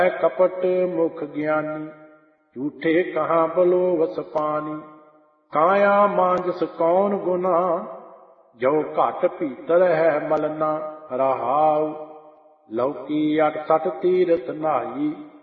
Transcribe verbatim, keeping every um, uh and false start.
कपट मुख ज्ञानी, झूठे कहाँ बलो वस पानी। काया मांजस कौन गुना, जो घट भीतर है मलना। रहाउ लौकी अठ सठ तीरथ नाई,